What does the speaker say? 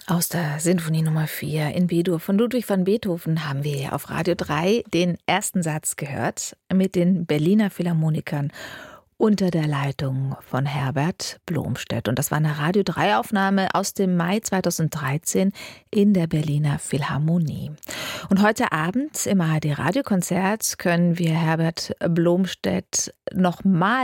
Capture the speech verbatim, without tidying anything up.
Aus der Sinfonie Nummer vier in B-Dur von Ludwig van Beethoven haben wir auf Radio drei den ersten Satz gehört mit den Berliner Philharmonikern unter der Leitung von Herbert Blomstedt. Und das war eine Radio drei Aufnahme aus dem Mai zweitausenddreizehn in der Berliner Philharmonie. Und heute Abend im A R D Radiokonzert können wir Herbert Blomstedt nochmal